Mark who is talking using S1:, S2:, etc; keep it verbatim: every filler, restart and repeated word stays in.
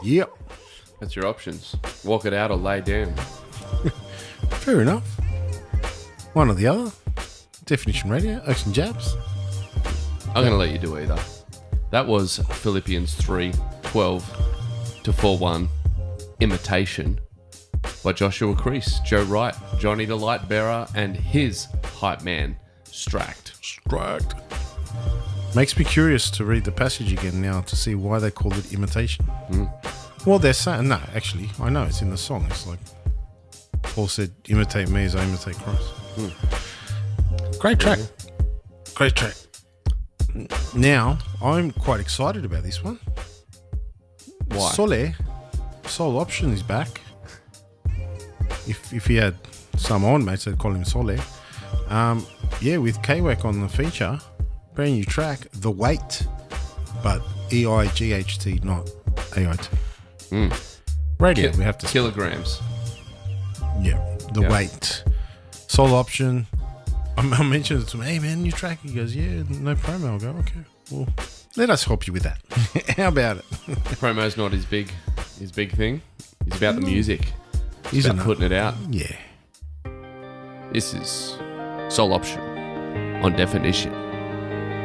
S1: Yep.
S2: That's your options. Walk it out or lay down.
S1: Fair enough. One or the other. Definition Radio, Oaks and Jabs.
S2: I'm going to let you do either. That was Philippians three, twelve to four one, Imitation, by Joshua Crease, Joe Wright, Johnny the Light Bearer, and his hype man, Stract.
S1: Stract. Makes me curious to read the passage again now to see why they called it imitation. Mm. Well, they're saying, no, actually, I know it's in the song. It's like Paul said, imitate me as I imitate Christ. Mm. Great track. Yeah. Great track. Now, I'm quite excited about this one.
S2: Why?
S1: Sole, Soul Option is back. If if he had some on, mates, I'd call him Sole. Um, yeah, with K-Wack on the feature, brand new track, The Weight, but E I G H T, not A I T.
S2: Mm.
S1: Radio,
S2: Ki-
S1: we have to
S2: kilograms.
S1: Yeah, The
S2: Yeah.
S1: Weight. Soul Option. I, I mentioned it to him, hey man, new track. He goes, yeah, no promo. I go, okay, well, let us help you with that. How about it?
S2: Promo's not his big, his big thing. He's about the music. He's
S1: Isn't
S2: about
S1: it?
S2: putting it out.
S1: Yeah.
S2: This is Soul Option on Definition.